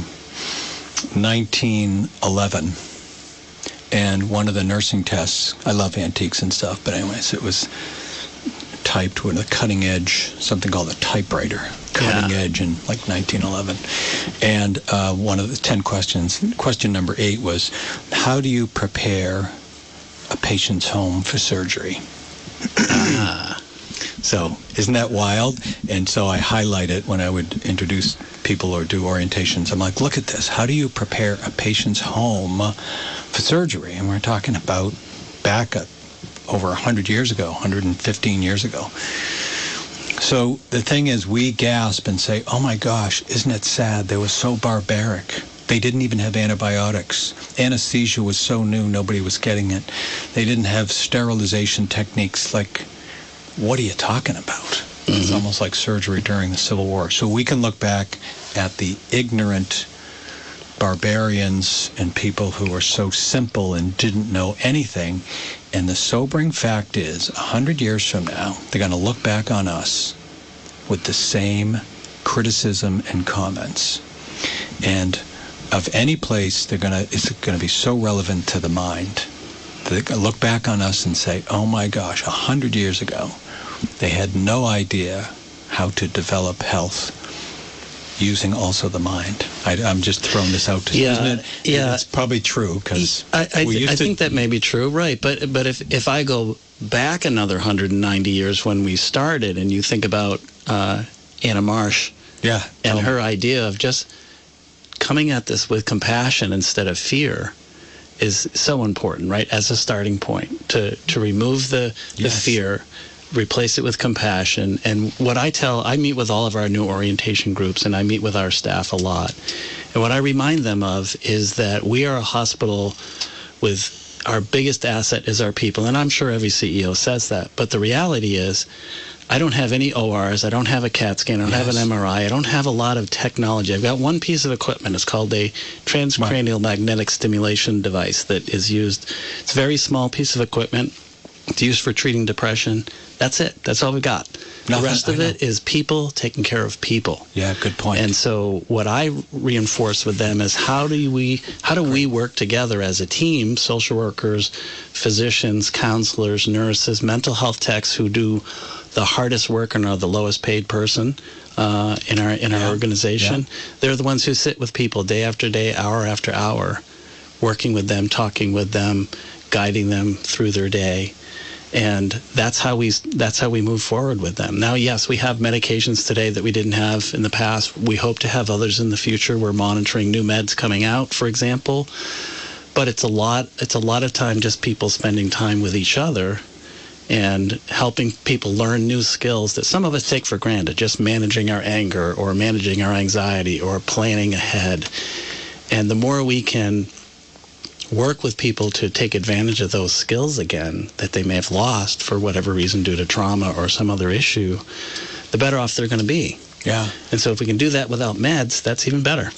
1911. And one of the nursing tests, I love antiques and stuff, but anyways, it was typed with a cutting edge, something called a typewriter, cutting edge in like 1911. And one of the 10 questions, question number 8 was, how do you prepare a patient's home for surgery? So isn't that wild? And so I highlight it when I would introduce people or do orientations. I'm like, look at this. How do you prepare a patient's home for surgery? And we're talking about back over 100 years ago, 115 years ago. So the thing is, we gasp and say, oh my gosh, isn't it sad? They were so barbaric. They didn't even have antibiotics. Anesthesia was so new, nobody was getting it. They didn't have sterilization techniques. Like, what are you talking about? It's almost like surgery during the Civil War. So we can look back at the ignorant barbarians and people who were so simple and didn't know anything. And the sobering fact is, 100 years from now, they're going to look back on us with the same criticism and comments. And of any place, it's going to be so relevant to the mind. They're going to look back on us and say, oh my gosh, 100 years ago, they had no idea how to develop health using also the mind. I'm just throwing this out to you, isn't it? Yeah. It's probably true, because
I think that may be true, right. But if I go back another 190 years when we started, and you think about Anna Marsh and her idea of just coming at this with compassion instead of fear is so important, right, as a starting point, to remove the fear, replace it with compassion. And what I meet with all of our new orientation groups, and I meet with our staff a lot. And what I remind them of is that we are a hospital with our biggest asset is our people. And I'm sure every CEO says that. But the reality is, I don't have any ORs. I don't have a CAT scan. I don't have an MRI. I don't have a lot of technology. I've got one piece of equipment. It's called a transcranial magnetic stimulation device that is used. It's a very small piece of equipment. It's used for treating depression. That's it. That's all we got. The rest of it is people taking care of people.
Yeah, good point.
And so what I reinforce with them is how do we work together as a team, social workers, physicians, counselors, nurses, mental health techs who do the hardest work and are the lowest paid person in our organization. Yeah. They're the ones who sit with people day after day, hour after hour, working with them, talking with them, guiding them through their day. And that's how we move forward with them. Now, yes, we have medications today that we didn't have in the past. We hope to have others in the future. We're monitoring new meds coming out, for example. But it's a lot of time just people spending time with each other and helping people learn new skills that some of us take for granted, just managing our anger or managing our anxiety or planning ahead. And the more we can work with people to take advantage of those skills again that they may have lost for whatever reason due to trauma or some other issue, the better off they're going to be.
Yeah.
And so if we can do that without meds, that's even better.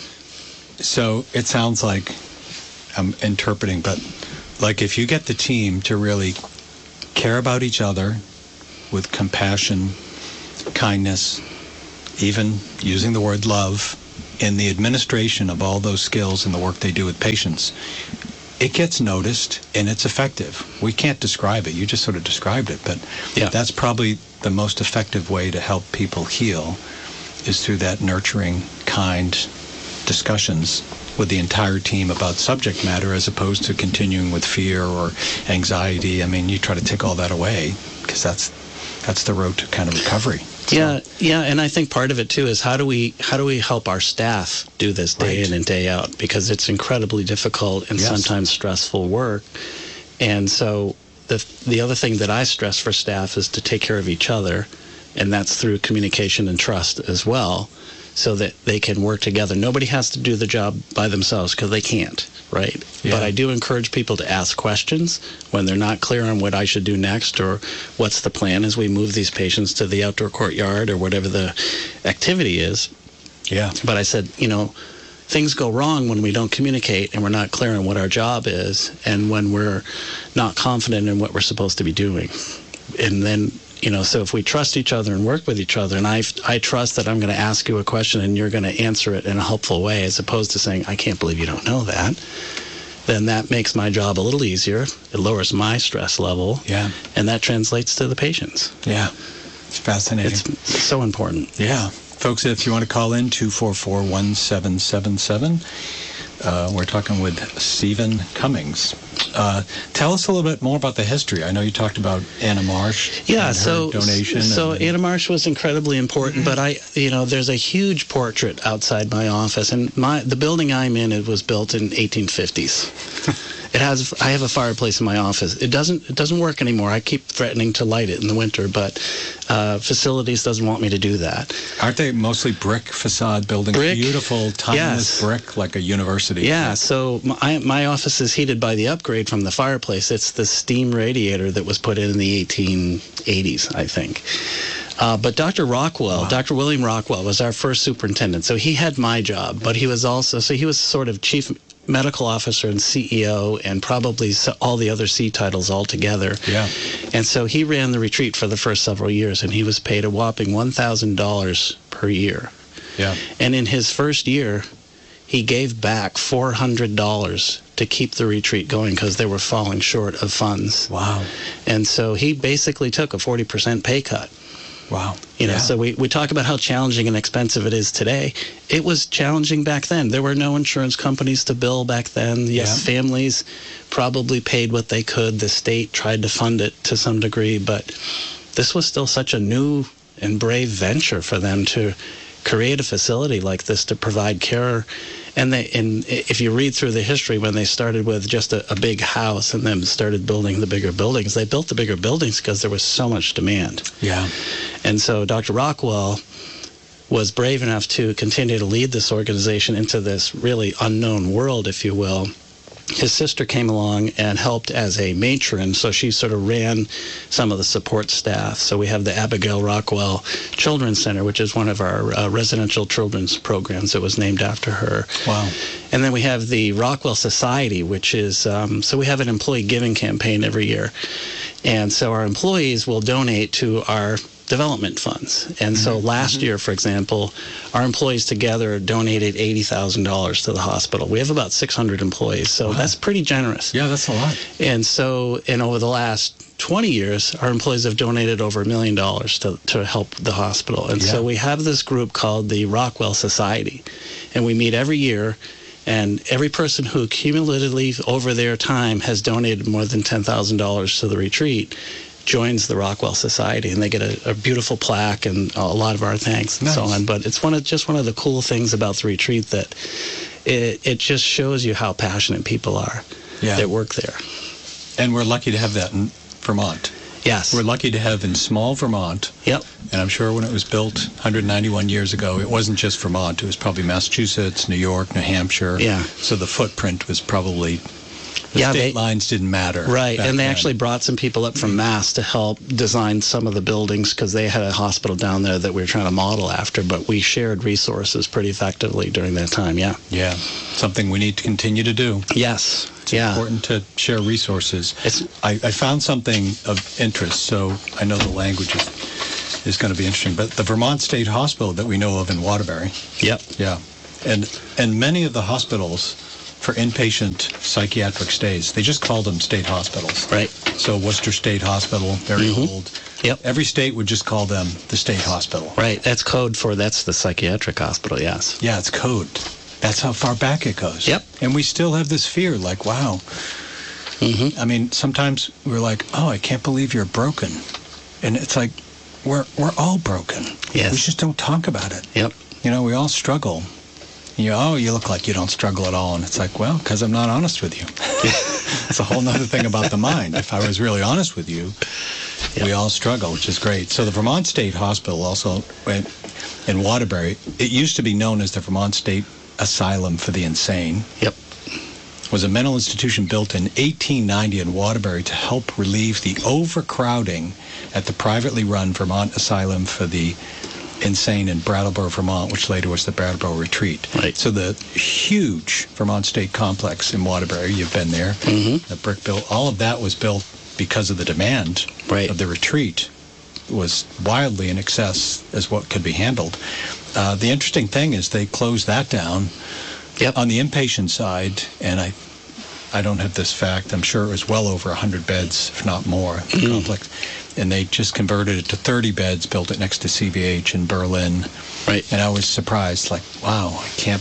So it sounds like, I'm interpreting, but like if you get the team to really care about each other with compassion, kindness, even using the word love in the administration of all those skills and the work they do with patients, it gets noticed and it's effective. We can't describe it. You just sort of described it, but that's probably the most effective way to help people heal is through that nurturing, kind discussions with the entire team about subject matter as opposed to continuing with fear or anxiety. I mean, you try to take all that away because that's the road to kind of recovery.
So. Yeah, and I think part of it too is how do we help our staff do this day in and day out, because it's incredibly difficult and sometimes stressful work. And so the other thing that I stress for staff is to take care of each other, and that's through communication and trust as well, so that they can work together. Nobody has to do the job by themselves because they can't, right? Yeah. But I do encourage people to ask questions when they're not clear on what I should do next or what's the plan as we move these patients to the outdoor courtyard or whatever the activity is.
Yeah.
But I said, things go wrong when we don't communicate and we're not clear on what our job is and when we're not confident in what we're supposed to be doing. And then, so if we trust each other and work with each other, and I trust that I'm going to ask you a question and you're going to answer it in a helpful way, as opposed to saying, I can't believe you don't know that, then that makes my job a little easier. It lowers my stress level.
Yeah.
And that translates to the patients.
Yeah. It's fascinating.
It's so important.
Yeah. Folks, if you want to call in, 244-1777. We're talking with Stephen Cummings. Tell us a little bit more about the history. I know you talked about Anna Marsh.
Yeah,
donation.
So Anna Marsh was incredibly important, but there's a huge portrait outside my office, and the building I'm in, it was built in 1850s. I have a fireplace in my office. It doesn't work anymore. I keep threatening to light it in the winter, but facilities doesn't want me to do that.
Aren't they mostly brick facade buildings?
Brick,
beautiful, timeless brick, like a university.
Yeah. So my office is heated by the upgrade from the fireplace. It's the steam radiator that was put in the 1880s, I think. But Dr. Rockwell, Dr. William Rockwell, was our first superintendent. So he had my job, but he was sort of chief medical officer and CEO and probably all the other C titles all together.
Yeah.
And so he ran the retreat for the first several years, and he was paid a whopping $1,000 per year.
Yeah.
And in his first year, he gave back $400 to keep the retreat going because they were falling short of funds.
Wow.
And so he basically took a 40% pay cut.
Wow.
So we talk about how challenging and expensive it is today. It was challenging back then. There were no insurance companies to bill back then. Yes, families probably paid what they could. The state tried to fund it to some degree, but this was still such a new and brave venture for them to create a facility like this to provide care. And if you read through the history, when they started with just a big house and then started building the bigger buildings, they built the bigger buildings because there was so much demand.
Yeah.
And so Dr. Rockwell was brave enough to continue to lead this organization into this really unknown world, if you will. His sister came along and helped as a matron, so she sort of ran some of the support staff. So we have the Abigail Rockwell Children's Center, which is one of our residential children's programs that was named after her.
Wow.
And then we have the Rockwell Society, which is, so we have an employee giving campaign every year. And so our employees will donate to our development funds. And so last year, for example, our employees together donated $80,000 to the hospital. We have about 600 employees, so that's pretty generous.
Yeah, that's a lot.
And so, over the last 20 years, our employees have donated over $1 million to help the hospital. And so we have this group called the Rockwell Society, and we meet every year. And every person who cumulatively over their time has donated more than $10,000 to the retreat joins the Rockwell Society, and they get a beautiful plaque and a lot of our thanks and so on. But it's one of the cool things about the retreat that it just shows you how passionate people are that work there.
And we're lucky to have that in Vermont.
Yes.
We're lucky to have in small Vermont.
Yep.
And I'm sure when it was built 191 years ago, it wasn't just Vermont. It was probably Massachusetts, New York, New Hampshire.
Yeah.
So the footprint was probably... The state lines didn't matter.
Right, and they actually brought some people up from Mass to help design some of the buildings because they had a hospital down there that we were trying to model after, but we shared resources pretty effectively during that time, yeah.
Yeah, something we need to continue to do.
Yes,
it's important to share resources. I found something of interest, so I know the language is going to be interesting, but the Vermont State Hospital that we know of in Waterbury.
Yep.
Yeah, and many of the hospitals for inpatient psychiatric stays, they just called them state hospitals.
Right.
So Worcester State Hospital, very old.
Yep.
Every state would just call them the state hospital.
Right. That's code for that's the psychiatric hospital, yes.
Yeah, it's code. That's how far back it goes.
Yep.
And we still have this fear, like, wow. I mean, sometimes we're like, oh, I can't believe you're broken. And it's like, we're all broken.
Yes.
We just don't talk about it.
Yep.
You know, we all struggle. You look like you don't struggle at all. And it's like, well, because I'm not honest with you. That's a whole nother thing about the mind. If I was really honest with you, we all struggle, which is great. So the Vermont State Hospital also in Waterbury, it used to be known as the Vermont State Asylum for the Insane.
Yep.
Was a mental institution built in 1890 in Waterbury to help relieve the overcrowding at the privately run Vermont Asylum for the Insane in Brattleboro, Vermont, which later was the Brattleboro Retreat.
Right.
So the huge Vermont State Complex in Waterbury, you've been there, the brick built, all of that was built because of the demand of the retreat was wildly in excess as what could be handled. The interesting thing is they closed that down on the inpatient side, and I don't have this fact. I'm sure it was well over 100 beds, if not more, the complex. And they just converted it to 30 beds, built it next to CVH in Berlin.
Right.
And I was surprised, like, wow,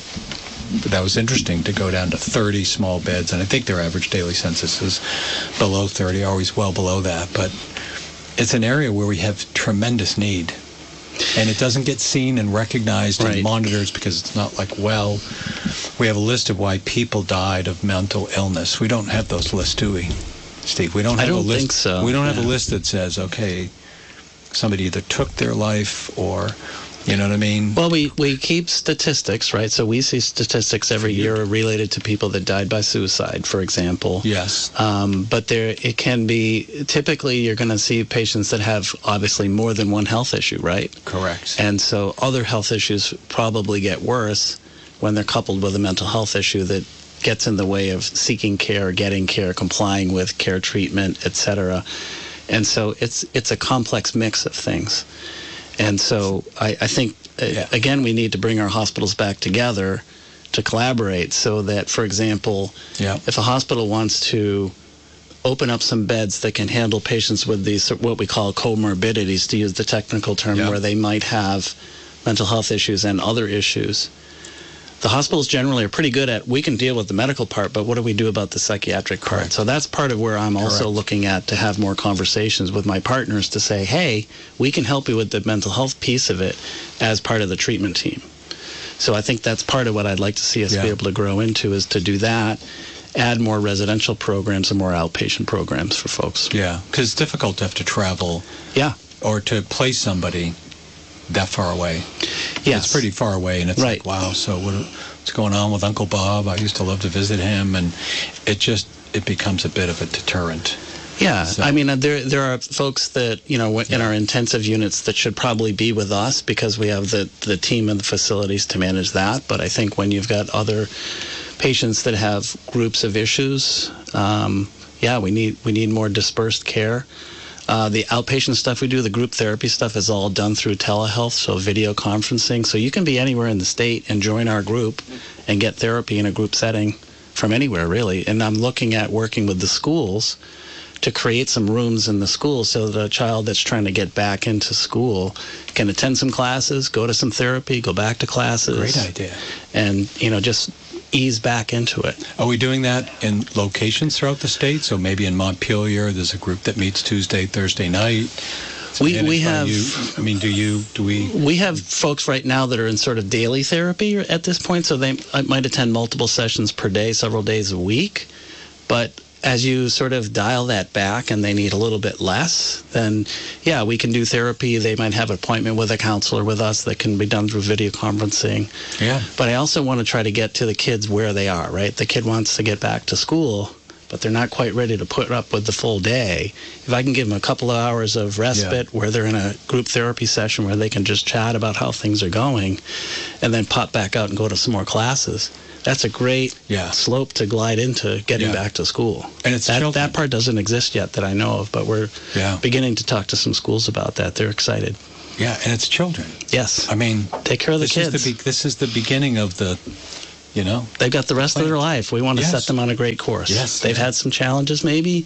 that was interesting to go down to 30 small beds. And I think their average daily census is below 30, always well below that. But it's an area where we have tremendous need. And it doesn't get seen and recognized and monitored because it's not like, well, we have a list of why people died of mental illness. We don't have those lists, do we, Steve? We don't have a list.
Think so.
We don't have a list that says, okay, somebody either took their life or, you know what I mean?
Well, we keep statistics, right? So we see statistics every year related to people that died by suicide, for example.
Yes.
But it can be, typically you're going to see patients that have obviously more than one health issue, right?
Correct.
And so other health issues probably get worse when they're coupled with a mental health issue that gets in the way of seeking care, getting care, complying with care treatment, etc. And so it's a complex mix of things. And so I think, again, we need to bring our hospitals back together to collaborate so that, for example, if a hospital wants to open up some beds that can handle patients with these, what we call comorbidities, to use the technical term, where they might have mental health issues and other issues, the hospitals generally are pretty good at, we can deal with the medical part, but what do we do about the psychiatric part? So that's part of where I'm also looking at to have more conversations with my partners to say, hey, we can help you with the mental health piece of it as part of the treatment team. So I think that's part of what I'd like to see us be able to grow into, is to do that, add more residential programs and more outpatient programs for folks.
Yeah, because it's difficult to have to travel.
Yeah.
Or to place somebody that far away.
Yes.
It's pretty far away, and it's like, wow, so what's going on with Uncle Bob? I used to love to visit him, and it becomes a bit of a deterrent.
Yeah, so. I mean, there are folks that, in our intensive units that should probably be with us because we have the team and the facilities to manage that. But I think when you've got other patients that have groups of issues, we need more dispersed care. The outpatient stuff we do, the group therapy stuff, is all done through telehealth, so video conferencing. So you can be anywhere in the state and join our group and get therapy in a group setting from anywhere, really. And I'm looking at working with the schools to create some rooms in the school so that a child that's trying to get back into school can attend some classes, go to some therapy, go back to classes.
Great idea.
And, just ease back into it.
Are we doing that in locations throughout the state? So maybe in Montpelier, there's a group that meets Tuesday, Thursday night.
We have.
We
have folks right now that are in sort of daily therapy at this point, so they might attend multiple sessions per day, several days a week. But as you sort of dial that back and they need a little bit less, then yeah, we can do therapy. They might have an appointment with a counselor with us that can be done through video conferencing.
Yeah.
But I also want to try to get to the kids where they are, right? The kid wants to get back to school, but they're not quite ready to put up with the full day. If I can give them a couple of hours of respite where they're in a group therapy session where they can just chat about how things are going and then pop back out and go to some more classes, that's a great slope to glide into getting back to school.
And it's
that part doesn't exist yet that I know of, but we're beginning to talk to some schools about that. They're excited.
Yeah, and it's children.
Yes.
I mean,
take care of the kids.
This is the beginning of the,
They've got the rest of their life. We want to set them on a great course.
Yes.
They've had some challenges maybe,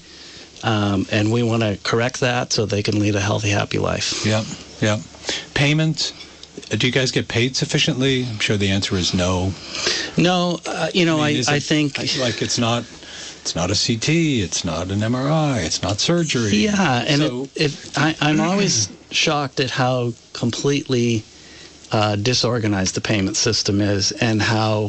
and we want to correct that so they can lead a healthy, happy life.
Yeah. Payment. Do you guys get paid sufficiently? I'm sure the answer is no.
No, I think
like it's not a CT, it's not an MRI, it's not surgery.
Yeah, and I'm always shocked at how completely disorganized the payment system is, and how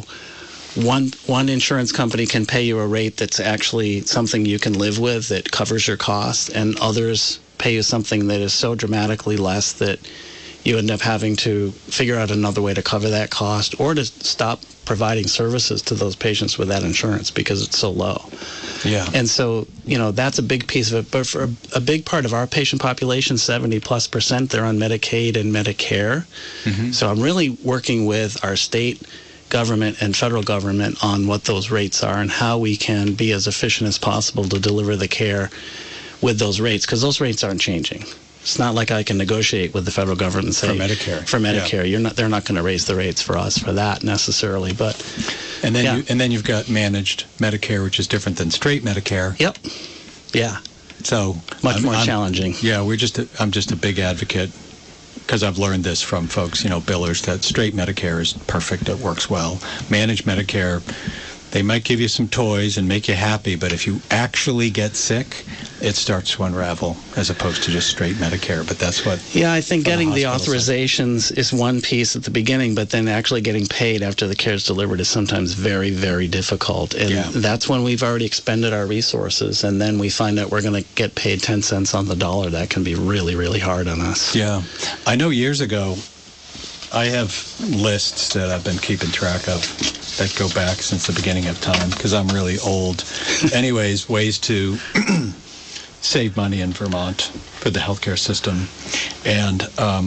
one insurance company can pay you a rate that's actually something you can live with, that covers your costs, and others pay you something that is so dramatically less that you end up having to figure out another way to cover that cost, or to stop providing services to those patients with that insurance because it's so low.
Yeah.
And so, that's a big piece of it. But for a big part of our patient population, 70+%, they're on Medicaid and Medicare. Mm-hmm. So I'm really working with our state government and federal government on what those rates are and how we can be as efficient as possible to deliver the care with those rates, because those rates aren't changing. It's not like I can negotiate with the federal government and say for Medicare, they're not going to raise the rates for us for that necessarily. But
and then you've got managed Medicare, which is different than straight Medicare.
Yep. Yeah.
So
much more challenging.
Yeah, I'm just a big advocate, because I've learned this from folks, billers, that straight Medicare is perfect. It works well. Managed Medicare, they might give you some toys and make you happy, but if you actually get sick, it starts to unravel, as opposed to just straight Medicare. But that's what...
Yeah, I think getting the authorizations is one piece at the beginning, but then actually getting paid after the care is delivered is sometimes very, very difficult. And that's when we've already expended our resources, and then we find out we're going to get paid 10 cents on the dollar. That can be really, really hard on us.
Yeah. I know years ago, I have lists that I've been keeping track of that go back since the beginning of time, because I'm really old. Anyways, ways to save money in Vermont for the healthcare system. And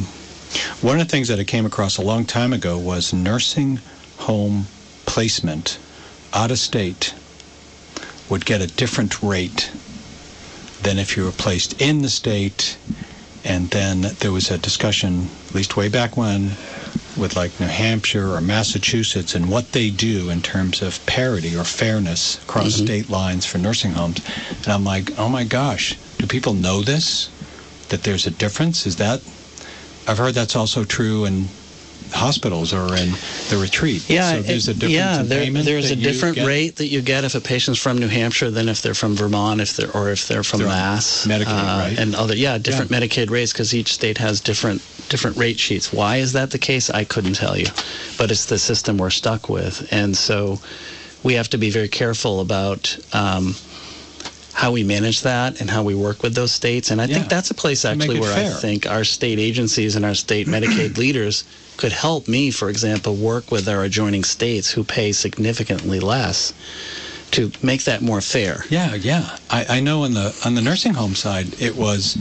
one of the things that I came across a long time ago was nursing home placement out of state would get a different rate than if you were placed in the state. And then there was a discussion, at least way back when, with like New Hampshire or Massachusetts and what they do in terms of parity or fairness across state lines for nursing homes. And I'm like, oh my gosh, do people know this? That there's a difference? I've heard that's also true in hospitals or in the retreat.
Yeah,
so there's a difference in payment.
There's a different rate that you get if a patient's from New Hampshire than if they're from Vermont, if they're from Mass.
Medicaid, right?
And different Medicaid rates, because each state has different rate sheets. Why is that the case? I couldn't tell you, but it's the system we're stuck with, and so we have to be very careful about how we manage that and how we work with those states. And I think that's a place actually where I think our state agencies and our state Medicaid leaders could help me, for example, work with our adjoining states who pay significantly less to make that more fair.
Yeah. I know on the nursing home side, it was,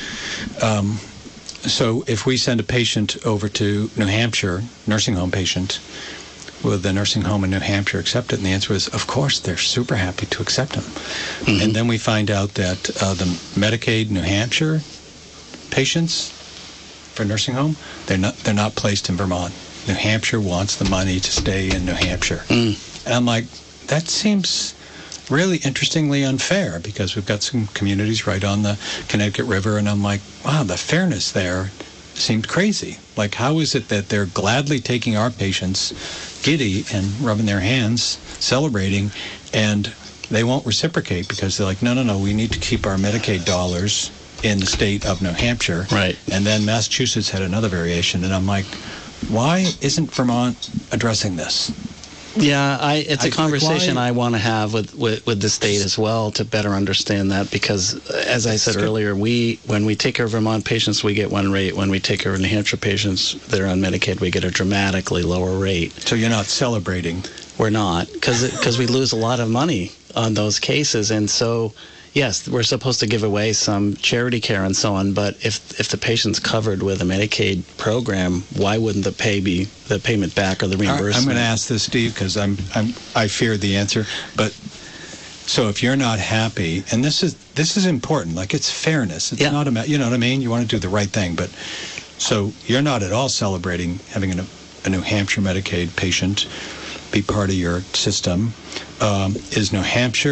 so if we send a patient over to New Hampshire, nursing home patient, will the nursing home in New Hampshire accept it? And the answer is, of course, they're super happy to accept them. Mm-hmm. And then we find out that the Medicaid New Hampshire patients for nursing home, they're not placed in Vermont. New Hampshire wants the money to stay in New Hampshire. And I'm like, that seems really interestingly unfair, because we've got some communities right on the Connecticut River, and I'm like, wow, the fairness there seemed crazy. Like, how is it that they're gladly taking our patients, giddy and rubbing their hands, celebrating, and they won't reciprocate because they're like, no, we need to keep our Medicaid dollars in the state of New Hampshire.
Right.
And then Massachusetts had another variation. And I'm like, why isn't Vermont addressing this?
Yeah, it's a conversation I want to have with the state as well to better understand that, because, as I said earlier, when we take care of Vermont patients, we get one rate. When we take care of New Hampshire patients that are on Medicaid, we get a dramatically lower rate.
So you're not celebrating?
We're not, because we lose a lot of money on those cases. And so, yes, we're supposed to give away some charity care and so on, but if the patient's covered with a Medicaid program, why wouldn't the payment back or the reimbursement?
I'm going to ask this, Steve, because I fear the answer. But so if you're not happy, and this is important, like it's fairness. It's not you know what I mean? You want to do the right thing, but so you're not at all celebrating having a New Hampshire Medicaid patient be part of your system. Is New Hampshire